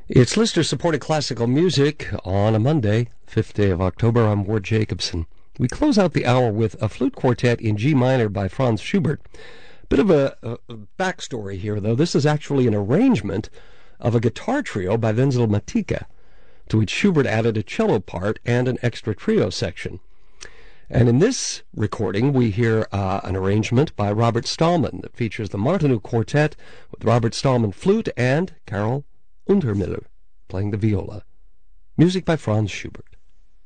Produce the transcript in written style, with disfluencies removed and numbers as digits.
It's listener-supported classical music on a Monday, 5th day of October. I'm Ward Jacobson. We close out the hour with a flute quartet in G minor by Franz Schubert. Bit of a backstory here, though. This is actually an arrangement of a guitar trio by Wenzel Matika, to which Schubert added a cello part and an extra trio section. And in this recording, we hear an arrangement by Robert Stallman that features the Martinů Quartet with Robert Stallman flute and Karel Untermüller playing the viola. Music by Franz Schubert.